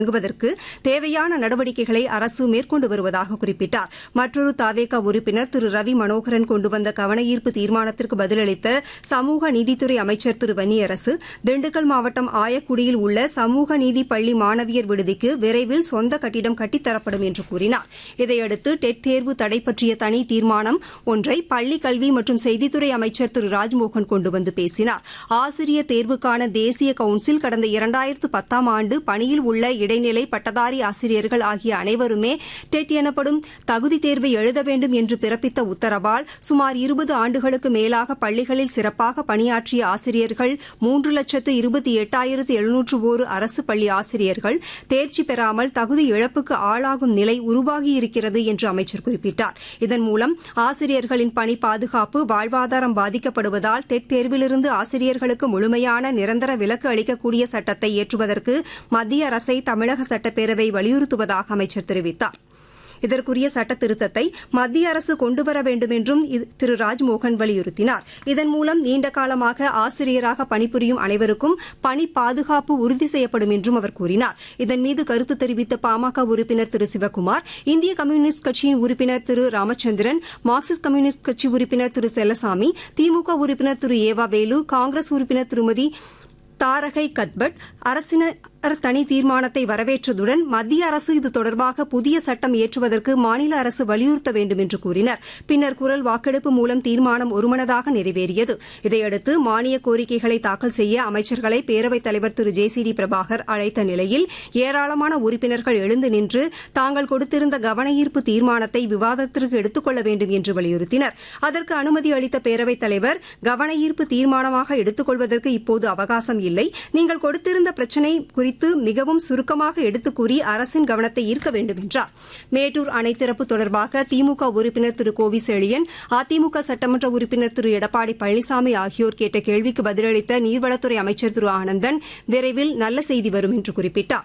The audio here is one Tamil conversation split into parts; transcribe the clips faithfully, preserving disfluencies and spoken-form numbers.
வழங்குவதற்கு தேவையான நடவடிக்கைகளை அரசு மேற்கொண்டு வருவதாக குறிப்பிட்டார். மற்றொரு தவேக உறுப்பினர் திரு ரவி மனோகரன் கொண்டு வந்த கவனஈர்ப்பு தீர்மானத்திற்கு பதிலளித்த சமூக நீதித்துறை அமைச்சர் திரு வன்னியரசு, திண்டுக்கல் மாவட்டம் ஆயக்குடியில் உள்ள சமூக நீதி பள்ளி மாணவியர் விடுதிக்கு விரைவில் சொந்த கட்டிடம் கட்டித்தரப்படும் என்று கூறினார். இதையடுத்து டெட் தேர்வு தடை பற்றிய தனி தீர்மானம் ஒன்றை பள்ளிக் கல்வி மற்றும் செய்தித்துறை அமைச்சர் திரு ராஜ்மோகன் கொண்டு வந்து பேசினார். ஆசிரியர் தேர்வுக்கான தேசிய கவுன்சில் கடந்த இரண்டாயிரத்து பத்தாம் ஆண்டு பணியில் உள்ள இடைநிலை பட்டதாரி ஆசிரியர்கள் ஆகிய அனைவருமே டெட் எனப்படும் தகுதி தேர்வை எழுத வேண்டும் என்று பிறப்பித்த உத்தரவால் சுமார் இருபது ஆண்டுகளுக்கு மேலாக பள்ளிகளில் சிறப்பாக பணியாற்றிய ஆசிரியர்கள் மூன்று லட்சத்து இருபத்தி எட்டாயிரத்து எழுநூற்று ஒரு அரசு பள்ளி ஆசிரியர்கள் தேர்ச்சி பெறாமல் தகுதி இழப்புக்கு ஆளாகும் நிலை உருவாகியிருக்கிறது என்று அமைச்சர் குறிப்பிட்டார். இதன் மூலம் ஆசிரியர்களின் பணி பாதுகாப்பு, வாழ்வாதாரம் பாதிக்கப்படுவதால் டெட் தேர்விலிருந்து ஆசிரியர்களுக்கு முழுமையான நிரந்தர விலக்கு அளிக்கக்கூடிய சட்டத்தை இயற்றுவதற்கு மத்திய அரசை தமிழக சட்டப்பேரவை வலியுறுத்துவதாக அமைச்சர் தெரிவித்தார். இதற்குரிய சட்ட திருத்தத்தை மத்திய அரசு கொண்டுவர வேண்டும் என்றும் திரு ராஜ்மோகன் வலியுறுத்தினார். இதன் மூலம் நீண்டகாலமாக ஆசிரியராக பணிபுரியும் அனைவருக்கும் பணி பாதுகாப்பு உறுதி செய்யப்படும் என்றும் அவர் கூறினார். இதன் மீது கருத்து தெரிவித்த பாமக உறுப்பினர் திரு சிவக்குமார், இந்திய கம்யூனிஸ்ட் கட்சியின் உறுப்பினர் திரு ராமச்சந்திரன், மார்க்சிஸ்ட் கம்யூனிஸ்ட் கட்சி உறுப்பினர் திரு செல்லசாமி, திமுக உறுப்பினர் திரு ஏவா வேலு, காங்கிரஸ் உறுப்பினர் திருமதி தாரகை கத்பட் அரசினர் தனி தீர்மானத்தை வரவேற்றதுடன் மத்திய அரசு இது தொடர்பாக புதிய சட்டம் இயற்றுவதற்கு மாநில அரசு வலியுறுத்த வேண்டும் என்று கூறினர். பின்னர் குரல் வாக்கெடுப்பு மூலம் தீர்மானம் ஒருமனதாக நிறைவேறியது. இதையடுத்து மானிய கோரிக்கைகளை தாக்கல் செய்ய அமைச்சர்களை பேரவைத் தலைவர் திரு ஜே சி டி பிரபாகர் அழைத்த நிலையில் ஏராளமான உறுப்பினர்கள் எழுந்து நின்று தாங்கள் கொடுத்திருந்த கவனஈர்ப்பு தீர்மானத்தை விவாதத்திற்கு எடுத்துக் கொள்ள வேண்டும் என்று வலியுறுத்தினர். அதற்கு அனுமதி அளித்த பேரவைத் தலைவர், கவனஈர்ப்பு தீர்மானமாக எடுத்துக் கொள்வதற்கு இப்போது அவகாசம் இல்லை, நீங்கள் கொடுத்திருந்த பிரச்சினை குறித்து மிகவும் சுருக்கமாக எடுத்துக் கூறி அரசின் கவனத்தை ஈர்க்க வேண்டும் என்றார். மேட்டூர் அணை திறப்பு தொடர்பாக திமுக உறுப்பினர் திரு கோவி செழியன், அதிமுக சட்டமன்ற உறுப்பினர் திரு எடப்பாடி பழனிசாமி ஆகியோர் கேட்ட கேள்விக்கு பதிலளித்த நீர்வளத்துறை அமைச்சர் திரு ஆனந்தன், விரைவில் நல்ல செய்தி வரும் என்று குறிப்பிட்டார்.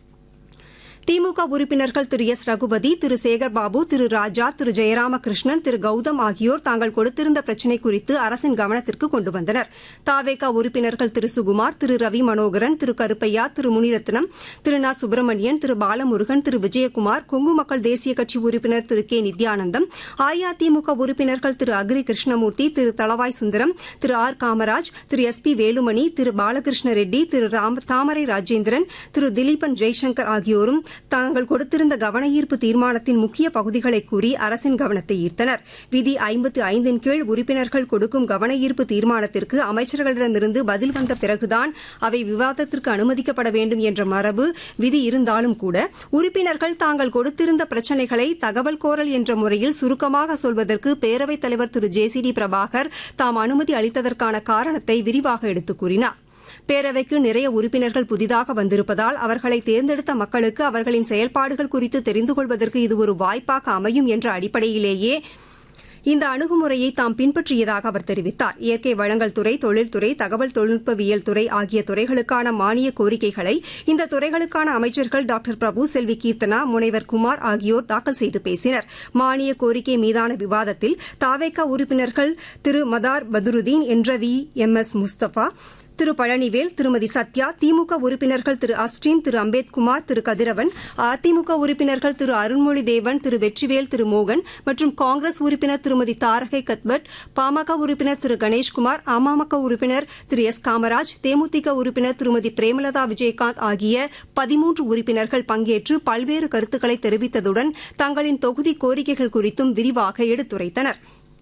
திமுக உறுப்பினர்கள் திரு எஸ் ரகுபதி, திரு சேகர்பாபு, திரு ராஜா, திரு ஜெயராமகிருஷ்ணன், திரு கௌதம் ஆகியோர் தாங்கள் கொடுத்திருந்த பிரச்சினை குறித்து அரசின் கவனத்திற்கு கொண்டு வந்தனர். தாவேகா உறுப்பினர்கள் திரு சுகுமார், திரு ரவி மனோகரன், திரு கருப்பையா, திரு முனிரத்னம், திரு நா சுப்பிரமணியன், திரு பாலமுருகன், திரு விஜயகுமார், கொங்கு மக்கள் தேசிய கட்சி உறுப்பினர் திரு கே நித்யானந்தம், அஇஅதிமுக உறுப்பினர்கள் திரு அக்ரி கிருஷ்ணமூர்த்தி, திரு தளவாய் சுந்தரம், திரு ஆர் காமராஜ், திரு எஸ் பி வேலுமணி, திரு பாலகிருஷ்ண ரெட்டி, திரு தாமரை ராஜேந்திரன், திரு திலீபன் ஜெய்சங்கர் ஆகியோரும் தாங்கள் கொடுத்திருந்த கவனஈர்ப்பு தீர்மானத்தின் முக்கிய பகுதிகளை கூறி அரசின் கவனத்தை ஈர்த்தனர். விதி ஐம்பத்து ஐந்தின் கீழ் உறுப்பினர்கள் கொடுக்கும் கவனஈர்ப்பு தீர்மானத்திற்கு அமைச்சர்களிடமிருந்து பதில் வந்த பிறகுதான் அவை விவாதத்திற்கு அனுமதிக்கப்பட வேண்டும் என்ற மரபு விதி இருந்தாலும் கூட உறுப்பினர்கள் தாங்கள் கொடுத்திருந்த பிரச்சினைகளை தகவல் கோரல் என்ற முறையில் சுருக்கமாக சொல்வதற்கு பேரவைத் தலைவர் திரு ஜே சி டி பிரபாகர் தாம் அனுமதி அளித்ததற்கான காரணத்தை விரிவாக எடுத்துக் கூறினார். பேரவைக்கு நிறைய உறுப்பினர்கள் புதிதாக வந்திருப்பதால் அவர்களை தேர்ந்தெடுத்த மக்களுக்கு அவர்களின் செயல்பாடுகள் குறித்து தெரிந்து கொள்வதற்கு இது ஒரு வாய்ப்பாக அமையும் என்ற அடிப்படையிலேயே இந்த அணுகுமுறையை தாம் பின்பற்றியதாக அவர் தெரிவித்தார். இயற்கை வளங்கள் துறை, தொழில்துறை, தகவல் தொழில்நுட்பவியல் துறை ஆகிய துறைகளுக்கான மானிய கோரிக்கைகளை இந்த துறைகளுக்கான அமைச்சர்கள் டாக்டர் பிரபு, செல்வி கீர்த்தனா, முனைவர் குமார் ஆகியோர் தாக்கல் செய்து பேசினர். மானிய கோரிக்கை மீதான விவாதத்தில் தாவேகா உறுப்பினர்கள் திரு மதார் பதுருதீன் என்ற வி எம் எஸ் முஸ்தபா, திரு பழனிவேல், திருமதி சத்யா, திமுக உறுப்பினர்கள் திரு அஸ்டின், திரு அம்பேத்குமார், திரு கதிரவன், அதிமுக உறுப்பினர்கள் திரு அருண்மொழி தேவன், திரு வெற்றிவேல், திரு மோகன் மற்றும் காங்கிரஸ் உறுப்பினர் திருமதி தாரகை கத்பட், பாமக உறுப்பினர் திரு கணேஷ்குமார், அமமுக உறுப்பினர் திரு எஸ் காமராஜ், தேமுதிக உறுப்பினர் திருமதி பிரேமலதா விஜயகாந்த் ஆகிய பதிமூன்று உறுப்பினர்கள் பங்கேற்று பல்வேறு கருத்துக்களை தெரிவித்ததுடன் தங்களின் தொகுதி கோரிக்கைகள் குறித்தும் விரிவாக எடுத்துரைத்தனா்.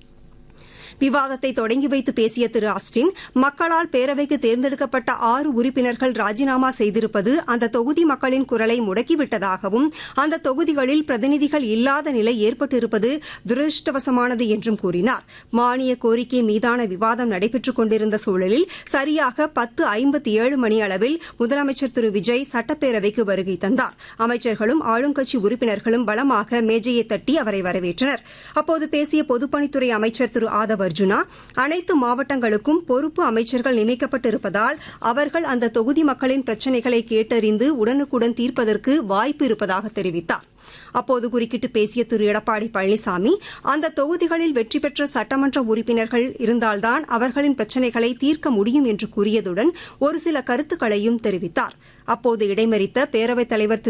விவாதத்தை தொடங்கி வைத்து பேசிய திரு ஆஸ்டின், மக்களால் பேரவைக்கு தேர்ந்தெடுக்கப்பட்ட ஆறு உறுப்பினர்கள் ராஜினாமா செய்திருப்பது அந்த தொகுதி மக்களின் குரலை முடக்கிவிட்டதாகவும் அந்த தொகுதிகளில் பிரதிநிதிகள் இல்லாத நிலை ஏற்பட்டிருப்பது துரதிருஷ்டவசமானது என்றும் கூறினார். மானிய கோரிக்கை மீதான விவாதம் நடைபெற்றுக் கொண்டிருந்த சூழலில் சரியாக பத்து ஐம்பத்தி ஏழு மணி அளவில் முதலமைச்சர் திரு விஜய் சட்டப்பேரவைக்கு வருகை தந்தார். அமைச்சர்களும் ஆளுங்கட்சி உறுப்பினர்களும் பலமாக மேஜையை தட்டி அவரை வரவேற்றனர். அப்போது பேசிய பொதுப்பணித்துறை அமைச்சர் திரு ஆதவ் அர்ஜுனா, அனைத்து மாவட்டங்களுக்கும் பொறுப்பு அமைச்சர்கள் நியமிக்கப்பட்டிருப்பதால் அவர்கள் அந்த தொகுதி மக்களின் பிரச்சினைகளை கேட்டறிந்து உடனுக்குடன் தீர்ப்பதற்கு வாய்ப்பு இருப்பதாக தெரிவித்தார். அப்போது குறுக்கிட்டு பேசிய திரு எடப்பாடி பழனிசாமி, அந்த தொகுதிகளில் வெற்றி பெற்ற சட்டமன்ற உறுப்பினர்கள் இருந்தால்தான் அவர்களின் பிரச்சினைகளை தீர்க்க முடியும் என்று கூறியதுடன் ஒரு சில கருத்துக்களையும் தெரிவித்தாா். அப்போது இடைமறித்த பேரவைத் தலைவர் திரு